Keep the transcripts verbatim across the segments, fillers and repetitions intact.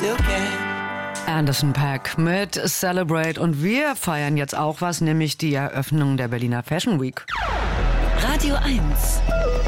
still can. Anderson .Paak mit Celebrate und wir feiern jetzt auch was, nämlich die Eröffnung der Berliner Fashion Week. Radio eins.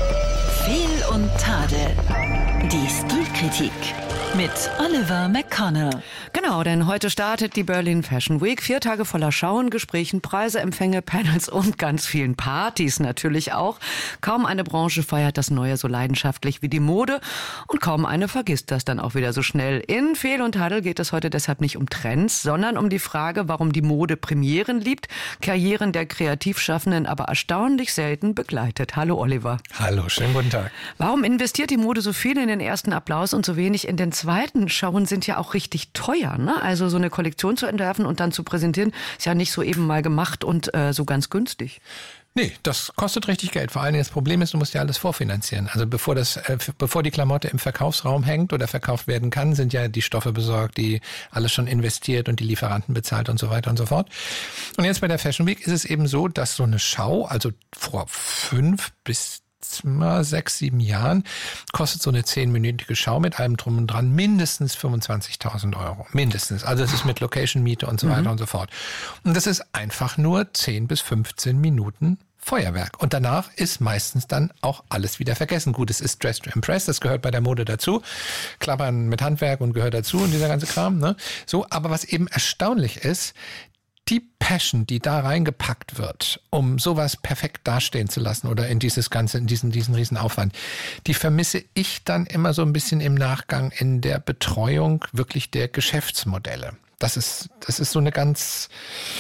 Fehl und Tadel. Die Stilkritik mit Oliver McConnell. Genau, denn heute startet die Berlin Fashion Week. Vier Tage voller Schauen, Gesprächen, Preise, Empfänge, Panels und ganz vielen Partys natürlich auch. Kaum eine Branche feiert das Neue so leidenschaftlich wie die Mode und kaum eine vergisst das dann auch wieder so schnell. In Fehl und Tadel geht es heute deshalb nicht um Trends, sondern um die Frage, warum die Mode Premieren liebt, Karrieren der Kreativschaffenden aber erstaunlich selten begleitet. Hallo Oliver. Hallo, schönen guten Tag. Warum investiert die Mode so viel in den ersten Applaus und so wenig in den zweiten? Schauen sind ja auch richtig teuer. Ne? Also so eine Kollektion zu entwerfen und dann zu präsentieren, ist ja nicht so eben mal gemacht und äh, so ganz günstig. Nee, das kostet richtig Geld. Vor allem das Problem ist, du musst ja alles vorfinanzieren. Also bevor das, äh, bevor die Klamotte im Verkaufsraum hängt oder verkauft werden kann, sind ja die Stoffe besorgt, die alles schon investiert und die Lieferanten bezahlt und so weiter und so fort. Und jetzt bei der Fashion Week ist es eben so, dass so eine Schau, also vor fünf bis sechs, sieben Jahren kostet so eine zehnminütige Schau mit allem drum und dran mindestens fünfundzwanzigtausend Euro. Mindestens. Also das ist mit Location-Miete und so weiter mhm. und so fort. Und das ist einfach nur zehn bis fünfzehn Minuten Feuerwerk. Und danach ist meistens dann auch alles wieder vergessen. Gut, es ist Dress to Impress, das gehört bei der Mode dazu. Klappern mit Handwerk und gehört dazu und dieser ganze Kram. Ne? So, aber was eben erstaunlich ist, die Passion, die da reingepackt wird, um sowas perfekt dastehen zu lassen oder in dieses Ganze, in diesen, diesen riesen Aufwand, die vermisse ich dann immer so ein bisschen im Nachgang in der Betreuung wirklich der Geschäftsmodelle. Das ist, das ist so eine ganz...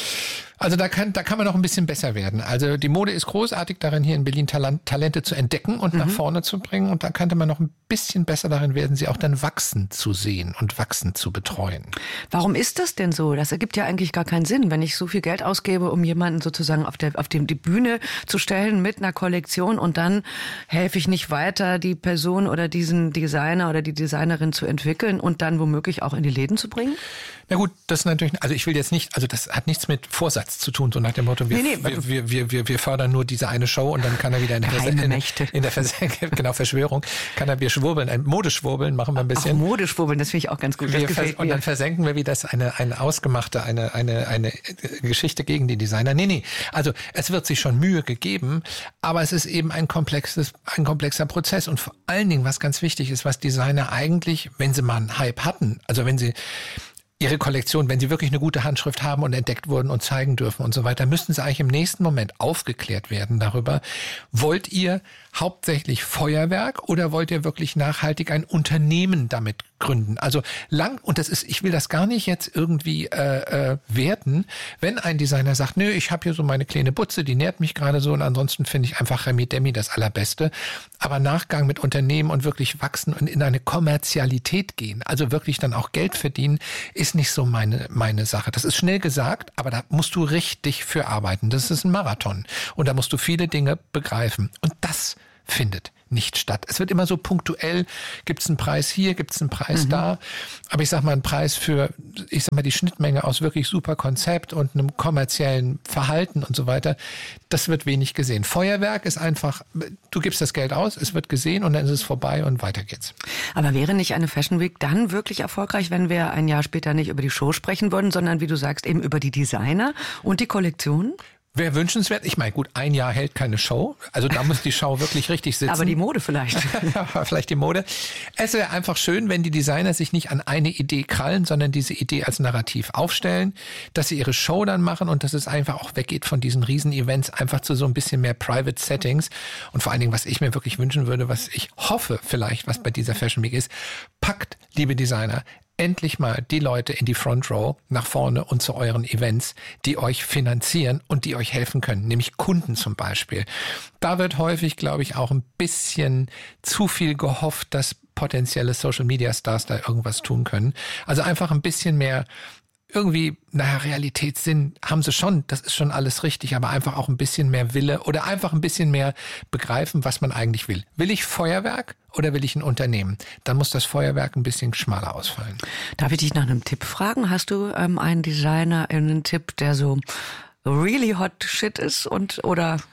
Also da kann, da kann man noch ein bisschen besser werden. Also die Mode ist großartig darin, hier in Berlin Talent, Talente zu entdecken und mhm. nach vorne zu bringen. Und da könnte man noch ein bisschen besser darin werden, sie auch dann wachsen zu sehen und wachsen zu betreuen. Warum ist das denn so? Das ergibt ja eigentlich gar keinen Sinn, wenn ich so viel Geld ausgebe, um jemanden sozusagen auf der, auf dem, die Bühne zu stellen mit einer Kollektion und dann helfe ich nicht weiter, die Person oder diesen Designer oder die Designerin zu entwickeln und dann womöglich auch in die Läden zu bringen? Na gut, das ist natürlich, also ich will jetzt nicht, also das hat nichts mit Vorsatz zu tun, so nach dem Motto, wir, nee, nee, wir, wir, wir, wir fördern nur diese eine Show und dann kann er wieder in der, Vers- in, in der Vers- genau, Verschwörung, kann er wir schwurbeln, ein Modeschwurbeln machen wir ein bisschen. Auch Modeschwurbeln, das finde ich auch ganz gut. Das wir vers- und dann versenken wir wieder eine, eine ausgemachte, eine, eine, eine Geschichte gegen die Designer. Nee, nee, also es wird sich schon Mühe gegeben, aber es ist eben ein komplexes, ein komplexer Prozess und vor allen Dingen, was ganz wichtig ist, was Designer eigentlich, wenn sie mal einen Hype hatten, also wenn sie ihre Kollektion, wenn sie wirklich eine gute Handschrift haben und entdeckt wurden und zeigen dürfen und so weiter, müssten sie eigentlich im nächsten Moment aufgeklärt werden darüber, wollt ihr hauptsächlich Feuerwerk oder wollt ihr wirklich nachhaltig ein Unternehmen damit gründen? Also lang, und das ist, ich will das gar nicht jetzt irgendwie äh, äh, werten, wenn ein Designer sagt, nö, ich habe hier so meine kleine Butze, die nährt mich gerade so und ansonsten finde ich einfach Remi Demi das Allerbeste. Aber Nachgang mit Unternehmen und wirklich wachsen und in eine Kommerzialität gehen, also wirklich dann auch Geld verdienen, ist nicht so meine, meine Sache. Das ist schnell gesagt, aber da musst du richtig für arbeiten. Das ist ein Marathon. Und da musst du viele Dinge begreifen. Und das findet nicht statt. Es wird immer so punktuell, gibt es einen Preis hier, gibt es einen Preis mhm. da. Aber ich sag mal, einen Preis für, ich sag mal, die Schnittmenge aus wirklich super Konzept und einem kommerziellen Verhalten und so weiter, das wird wenig gesehen. Feuerwerk ist einfach, du gibst das Geld aus, es wird gesehen und dann ist es vorbei und weiter geht's. Aber wäre nicht eine Fashion Week dann wirklich erfolgreich, wenn wir ein Jahr später nicht über die Show sprechen würden, sondern wie du sagst, eben über die Designer und die Kollektionen? Wäre wünschenswert. Ich meine, gut, ein Jahr hält keine Show. Also da muss die Show wirklich richtig sitzen. Aber die Mode vielleicht. Ja, vielleicht die Mode. Es wäre einfach schön, wenn die Designer sich nicht an eine Idee krallen, sondern diese Idee als Narrativ aufstellen, dass sie ihre Show dann machen und dass es einfach auch weggeht von diesen Riesen-Events, einfach zu so ein bisschen mehr Private Settings. Und vor allen Dingen, was ich mir wirklich wünschen würde, was ich hoffe vielleicht, was bei dieser Fashion Week ist, packt, liebe Designer, endlich mal die Leute in die Front Row nach vorne und zu euren Events, die euch finanzieren und die euch helfen können, nämlich Kunden zum Beispiel. Da wird häufig, glaube ich, auch ein bisschen zu viel gehofft, dass potenzielle Social-Media-Stars da irgendwas tun können. Also einfach ein bisschen mehr irgendwie, naja, Realitätssinn haben sie schon, das ist schon alles richtig, aber einfach auch ein bisschen mehr Wille oder einfach ein bisschen mehr begreifen, was man eigentlich will. Will ich Feuerwerk oder will ich ein Unternehmen? Dann muss das Feuerwerk ein bisschen schmaler ausfallen. Darf ich dich nach einem Tipp fragen? Hast du ähm, einen Designer, einen Tipp, der so really hot shit ist und oder...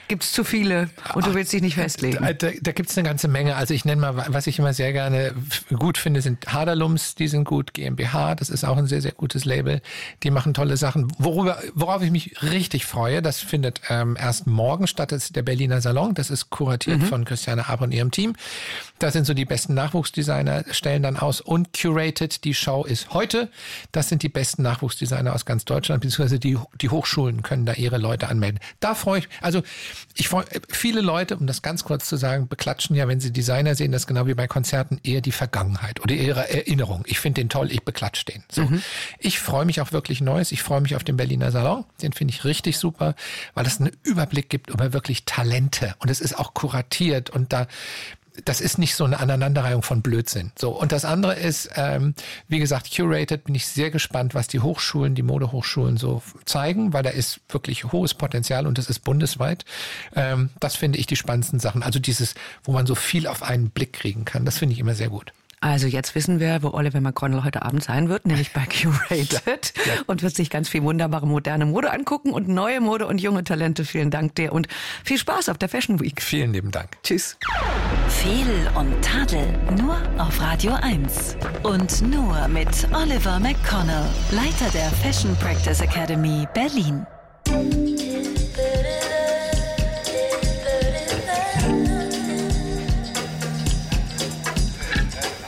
Gibt es zu viele und du willst dich nicht festlegen? Da, da, da gibt es eine ganze Menge. Also ich nenne mal, was ich immer sehr gerne gut finde, sind Haderlums, die sind gut, GmbH, das ist auch ein sehr, sehr gutes Label. Die machen tolle Sachen. Worüber, worauf ich mich richtig freue, das findet ähm, erst morgen statt, das ist der Berliner Salon. Das ist kuratiert mhm. von Christiane Aber und ihrem Team. Da sind so die besten Nachwuchsdesigner, stellen dann aus und curated. Die Show ist heute. Das sind die besten Nachwuchsdesigner aus ganz Deutschland, beziehungsweise die, die Hochschulen können da ihre Leute anmelden. Da freue ich, also ich freue, viele Leute, um das ganz kurz zu sagen, beklatschen ja, wenn sie Designer sehen, das ist genau wie bei Konzerten, eher die Vergangenheit oder ihre Erinnerung. Ich finde den toll, ich beklatsche den. So. Mhm. Ich freue mich auf wirklich Neues. Ich freue mich auf den Berliner Salon. Den finde ich richtig super, weil es einen Überblick gibt über wirklich Talente und es ist auch kuratiert und da das ist nicht so eine Aneinanderreihung von Blödsinn. So, und das andere ist, ähm, wie gesagt, curated, bin ich sehr gespannt, was die Hochschulen, die Modehochschulen so zeigen, weil da ist wirklich hohes Potenzial und das ist bundesweit. Ähm, das finde ich die spannendsten Sachen. Also dieses, wo man so viel auf einen Blick kriegen kann, das finde ich immer sehr gut. Also jetzt wissen wir, wo Oliver McConnell heute Abend sein wird, nämlich bei Curated ja, ja. und wird sich ganz viel wunderbare moderne Mode angucken und neue Mode und junge Talente. Vielen Dank dir und viel Spaß auf der Fashion Week. Vielen lieben Dank. Tschüss. Fehl und Tadel nur auf Radio eins und nur mit Oliver McConnell, Leiter der Fashion Practice Academy Berlin.